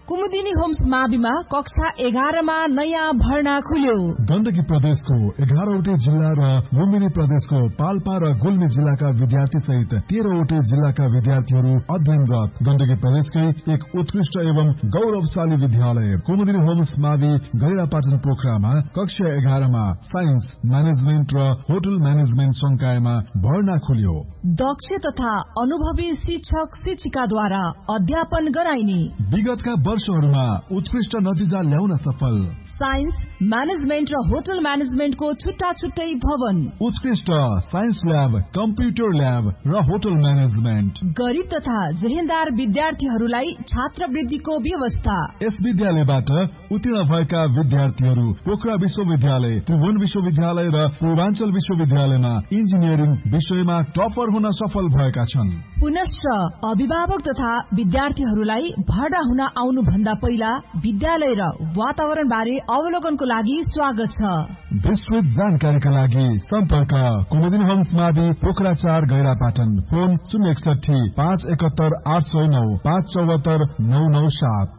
Kumudini homes माविमा कक्षा 11 मा नयाँ भर्ना खुल्यो। गण्डकी प्रदेशको 11वटै जिल्ला र लुम्बिनी प्रदेशको पाल्पा र गुल्मी जिल्लाका विद्यार्थी सहित 13वटै जिल्लाका विद्यार्थीहरू अध्ययनरत। गण्डकी प्रदेशकै एक उत्कृष्ट एवं गौरवशाली विद्यालय कुमुदिनी होम्स मावि गैरापाटन पोखरामा कक्षा 11 मा साइन्स, म्यानेजमेन्ट र होटल म्यानेजमेन्ट संकायमा भर्ना खुल्यो। दक्ष तथा अनुभवी शिक्षक शिक्षिकाद्वारा अध्यापन गराइने। विगतका वर्षहरूमा उत्कृष्ट नतिजा ल्याउन सफल। साइन्स, म्यानेजमेन्ट र होटल म्यानेजमेन्टको छुट्टा छुट्टै भवन। उत्कृष्ट साइन्स ल्याब, कम्प्युटर ल्याब र होटल म्यानेजमेन्ट। गरिब तथा जेहेन्दार विद्यार्थीहरूलाई छात्रवृत्तिको व्यवस्था। यस विद्यालयबाट उत्तीर्ण भएका विद्यार्थीहरू पोखरा विश्वविद्यालय, त्रिभुवन विश्वविद्यालय र पूर्वाञ्चल विश्वविद्यालयमा इन्जिनियरिङ विषयमा टपर हुन सफल भएका छन्। पुनश्च अभिभावक तथा विद्यार्थीहरूलाई भर्ना हुन आउनु भन्दा पहिला विद्यालय र वातावरण बारे अवलोकनको लागि स्वागत छ। विस्तृत जानकारीका लागि सम्पर्क कुमुदिनी होम्स मावि पोखरा 4 गैरापाटन। फोन 061 571 809 574 997।